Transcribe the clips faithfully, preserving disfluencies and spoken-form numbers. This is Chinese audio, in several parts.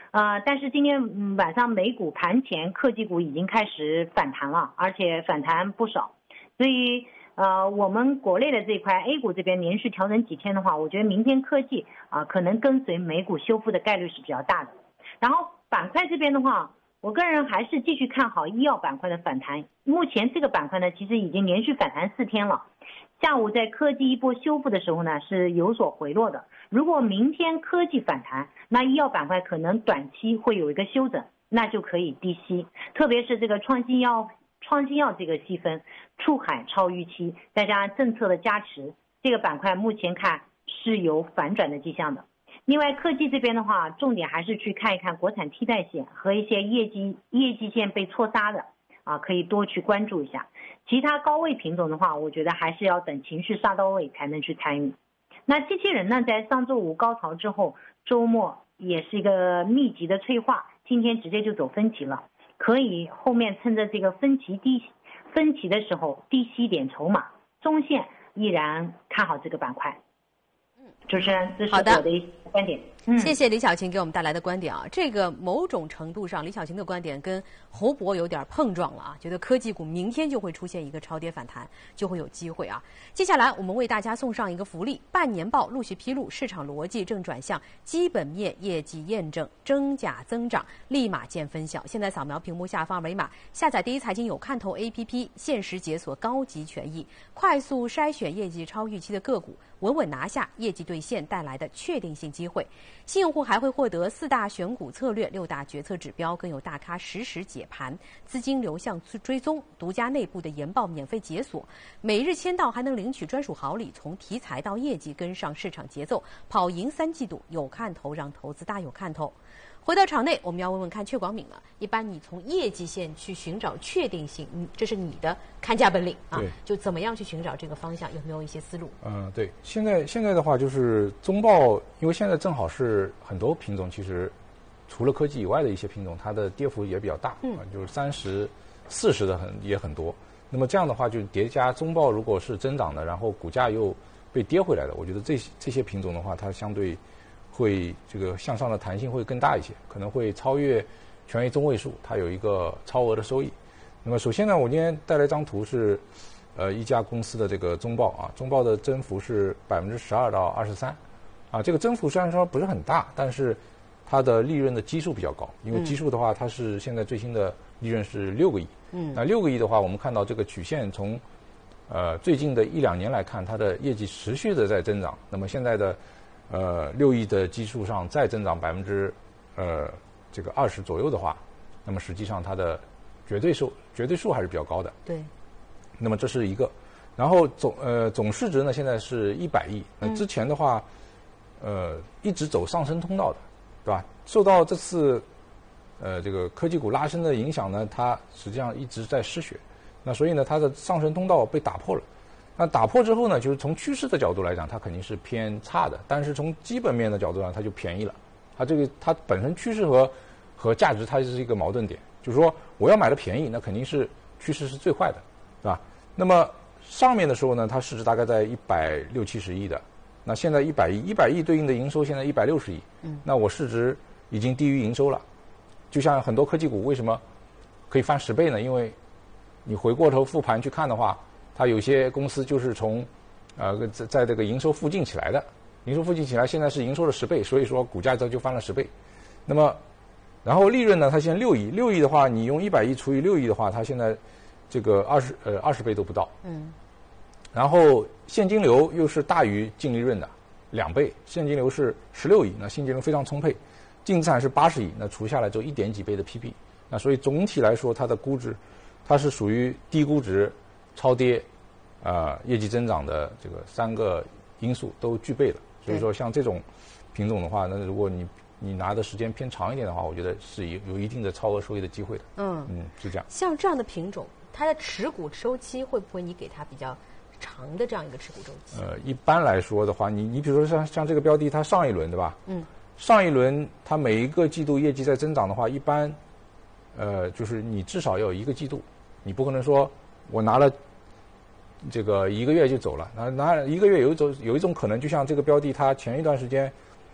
呃，但是今天、嗯、晚上美股盘前科技股已经开始反弹了，而且反弹不少，所以呃，我们国内的这一块 A 股这边连续调整几天的话，我觉得明天科技啊、呃、可能跟随美股修复的概率是比较大的。然后板块这边的话，我个人还是继续看好医药板块的反弹。目前这个板块呢，其实已经连续反弹四天了。下午在科技一波修复的时候呢，是有所回落的。如果明天科技反弹，那医药板块可能短期会有一个休整，那就可以低吸。特别是这个创新药、创新药这个细分，出海超预期，再加上政策的加持，这个板块目前看是有反转的迹象的。另外，科技这边的话，重点还是去看一看国产替代线和一些业绩业绩线被错杀的啊，可以多去关注一下。其他高位品种的话，我觉得还是要等情绪杀到位才能去参与。那机器人呢，在上周五高潮之后，周末也是一个密集的催化，今天直接就走分歧了，可以后面趁着这个分歧低分歧的时候低吸点筹码，中线依然看好这个板块。主持人，这是我的一些观点。 嗯，谢谢李晓晴给我们带来的观点啊。这个某种程度上，李晓晴的观点跟侯博有点碰撞了啊，觉得科技股明天就会出现一个超跌反弹，就会有机会啊。接下来我们为大家送上一个福利，半年报陆续披露，市场逻辑正转向基本面业绩验证，真假增长立马见分晓。现在扫描屏幕下方二维码，下载第一财经有看头 A P P， 限时解锁高级权益，快速筛选业绩超预期的个股，稳稳拿下业绩兑现带来的确定性机会。新用户还会获得四大选股策略、六大决策指标，更有大咖实时解盘、资金流向追踪、独家内部的研报免费解锁，每日签到还能领取专属好礼，从题材到业绩跟上市场节奏，跑赢三季度，有看头让投资大有看头。回到场内，我们要问问看阙广敏了。一般你从业绩线去寻找确定性，嗯，这是你的看价本领啊。 对， 就怎么样去寻找这个方向，有没有一些思路？ 嗯，对，现在现在的话就是中报，因为现在正好是很多品种，其实除了科技以外的一些品种，它的跌幅也比较大，嗯，就是三十、四十的很也很多。那么这样的话，就叠加中报如果是增长的，然后股价又被跌回来的，我觉得这这些品种的话，它相对会这个向上的弹性会更大一些，可能会超越权益中位数，它有一个超额的收益。那么首先呢，我今天带来一张图是，呃，一家公司的这个中报啊，中报的增幅是百分之十二到二十三，啊，这个增幅虽然说不是很大，但是它的利润的基数比较高，因为基数的话，它是现在最新的利润是六个亿，嗯，那六个亿的话，我们看到这个曲线从呃最近的一两年来看，它的业绩持续的在增长，那么现在的呃六亿的基数上再增长百分之呃这个二十左右的话，那么实际上它的绝对数绝对数还是比较高的。 对。 那么这是一个，然后总呃总市值呢现在是一百亿，那之前的话，嗯、呃一直走上升通道的，对吧？受到这次呃这个科技股拉升的影响呢，它实际上一直在失血，那所以呢它的上升通道被打破了。那打破之后呢，就是从趋势的角度来讲，它肯定是偏差的，但是从基本面的角度上，它就便宜了。它这个它本身趋势和和价值它是一个矛盾点，就是说我要买的便宜，那肯定是趋势是最坏的，是吧？那么上面的时候呢，它市值大概在一百六七十亿的，那现在一百亿，一百亿对应的营收现在一百六十亿，嗯，那我市值已经低于营收了。就像很多科技股为什么可以翻十倍呢？因为你回过头复盘去看的话，它有些公司就是从呃在在这个营收附近起来的，营收附近起来，现在是营收的十倍，所以说股价这就翻了十倍。那么然后利润呢，它现在六亿，六亿的话，你用一百亿除以六亿的话，它现在这个二十呃二十倍都不到，嗯，然后现金流又是大于净利润的两倍，现金流是十六亿，那现金流非常充沛，净资产是八十亿，那除下来就一点几倍的 P B， 那所以总体来说它的估值，它是属于低估值、超跌，呃业绩增长的这个三个因素都具备了，所以说像这种品种的话，那如果你你拿的时间偏长一点的话，我觉得是有有一定的超额收益的机会的。嗯嗯，是这样。 像这样的品种，它的持股周期会不会你给它比较长的这样一个持股周期？ 呃，一般来说的话，你你比如说像像这个标的，它上一轮对吧？嗯。上一轮它每一个季度业绩在增长的话，一般，呃，就是你至少要有一个季度，你不可能说我拿了这个一个月就走了，拿拿一个月有一种有一种可能，就像这个标的，它前一段时间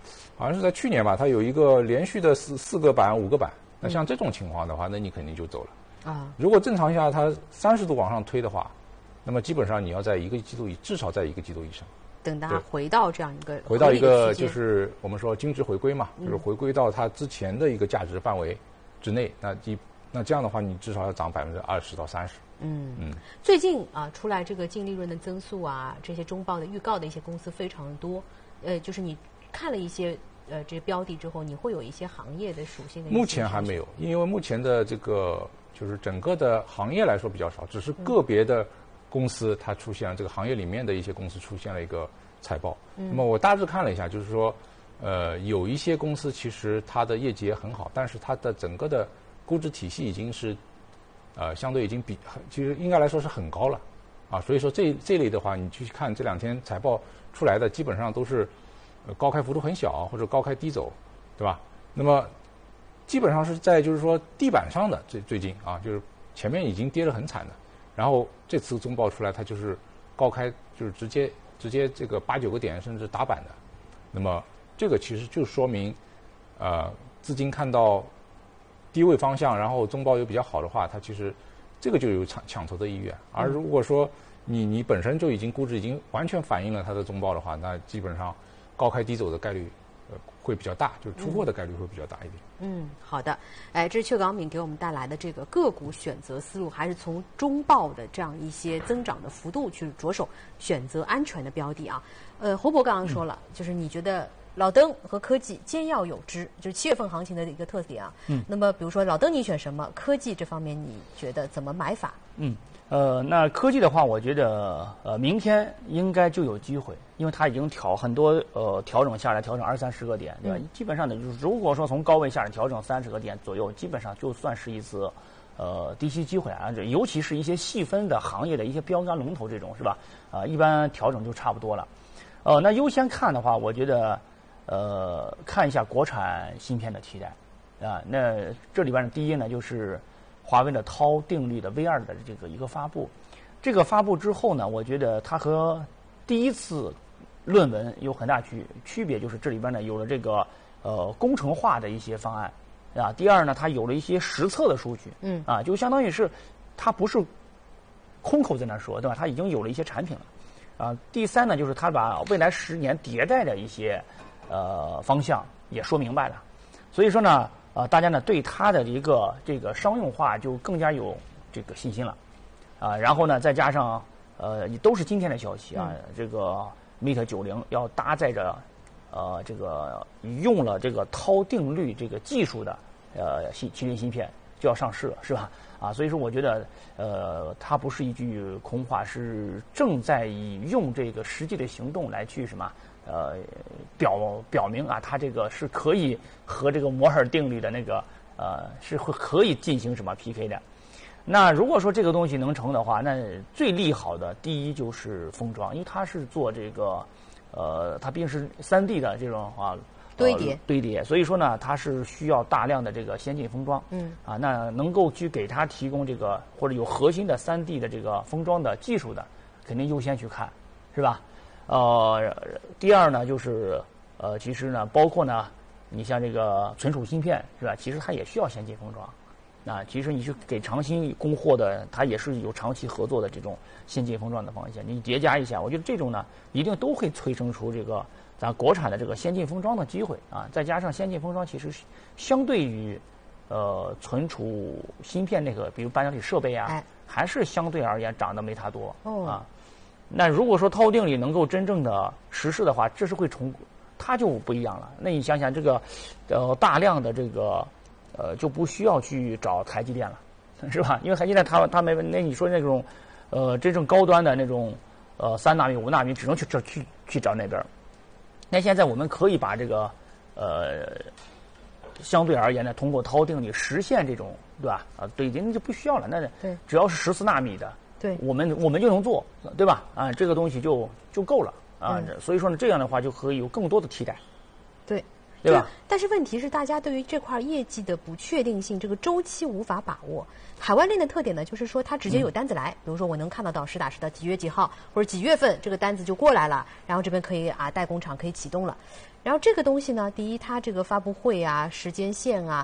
好像是在去年吧，它有一个连续的四四个板、五个板。那像这种情况的话，那你肯定就走了啊。如果正常下它三十度往上推的话，那么基本上你要在一个季度以至少在一个季度以上。 等它回到这样一个回到一个就是我们说均值回归嘛，嗯、就是回归到它之前的一个价值范围之内。那一那这样的话，你至少要涨百分之二十到三十。 嗯嗯。最近啊，出来这个净利润的增速啊，这些中报的预告的一些公司非常多。呃，就是你看了一些呃这标的之后，你会有一些行业的属性的。 目前还没有，因为目前的这个就是整个的行业来说比较少，只是个别的公司它出现了这个行业里面的一些公司出现了一个财报。嗯、那么我大致看了一下，就是说，呃，有一些公司其实它的业绩也很好，但是它的整个的估值体系已经是呃相对已经比其实应该来说是很高了啊。所以说这这类的话，你去看这两天财报出来的，基本上都是呃高开幅度很小或者高开低走，对吧？那么基本上是在就是说地板上的最最近啊，就是前面已经跌得很惨的，然后这次中报出来，它就是高开，就是直接直接这个八九个点甚至打板的。那么这个其实就说明，呃，资金看到低位方向，然后中报又比较好的话，它其实这个就有抢抢筹的意愿。而如果说你你本身就已经估值已经完全反映了它的中报的话，那基本上高开低走的概率呃会比较大，就是出货的概率会比较大一点。 嗯，好的。哎，这是邱港敏给我们带来的这个个股选择思路，还是从中报的这样一些增长的幅度去着手选择安全的标的啊。呃，侯博刚刚说了，嗯、就是你觉得老登和科技兼要有之，就是七月份行情的一个特点啊。嗯。那么比如说老登你选什么？科技这方面你觉得怎么买法？ 嗯。呃，那科技的话，我觉得呃，明天应该就有机会，因为它已经调很多呃调整下来，调整二三十个点，对吧？嗯、基本上呢，就是如果说从高位下来调整三十个点左右，基本上就算是一次呃低吸机会啊。尤其是一些细分的行业的一些标杆龙头这种，是吧？啊、呃，一般调整就差不多了。呃，那优先看的话，我觉得呃看一下国产芯片的替代啊。那这里边的第一呢，就是华为的韬定律的 V 二 的这个一个发布，这个发布之后呢，我觉得它和第一次论文有很大区区别，就是这里边呢有了这个呃工程化的一些方案啊。第二呢，它有了一些实测的数据，嗯啊，就相当于是它不是空口在那说，对吧？它已经有了一些产品了啊。第三呢，就是它把未来十年迭代的一些呃方向也说明白了，所以说呢。啊，大家呢对它的一个这个商用化就更加有这个信心了，啊，然后呢再加上呃都是今天的消息啊，嗯、这个 Mate 九零要搭载着呃这个用了这个韬定律这个技术的呃芯麒麟芯片就要上市了，是吧？啊，所以说我觉得呃它不是一句空话，是正在以用这个实际的行动来去什么。呃，表表明啊，它这个是可以和这个摩尔定律的那个呃，是会可以进行什么 P K 的。那如果说这个东西能成的话，那最利好的第一就是封装，因为它是做这个呃，它毕竟是三 D 的这种啊堆叠、呃、 堆叠，所以说呢，它是需要大量的这个先进封装。嗯啊，那能够去给它提供这个或者有核心的三 D 的这个封装的技术的，肯定优先去看，是吧？呃，第二呢，就是呃，其实呢，包括呢，你像这个存储芯片是吧？其实它也需要先进封装。啊，其实你去给长鑫供货的，它也是有长期合作的这种先进封装的方向。你叠加一下，我觉得这种呢，一定都会催生出这个咱国产的这个先进封装的机会啊。再加上先进封装，其实相对于呃存储芯片那个，比如半导体设备啊，哎、还是相对而言涨得没它多、哦、啊。那如果说韬定律能够真正的实施的话，这是会重，它就不一样了。那你想想这个，呃，大量的这个，呃，就不需要去找台积电了，是吧？因为台积电它它没那你说那种，呃，真正高端的那种，呃，三纳米、五纳米，只能去找去去找那边。那现在我们可以把这个，呃，相对而言呢，通过韬定律实现这种，对吧？啊，对，那就不需要了。那对， 只要是十四纳米的。 对， 我们我们就能做，对吧？啊，这个东西就就够了啊。嗯、所以说呢，这样的话就可以有更多的替代， 对， 对吧？ 但是问题是，大家对于这块业绩的不确定性，这个周期无法把握。海外链的特点呢，就是说它直接有单子来，嗯、比如说我能看得到实打实的几月几号或者几月份这个单子就过来了，然后这边可以啊代工厂可以启动了。 然后这个东西呢，第一，它这个发布会啊、时间线啊，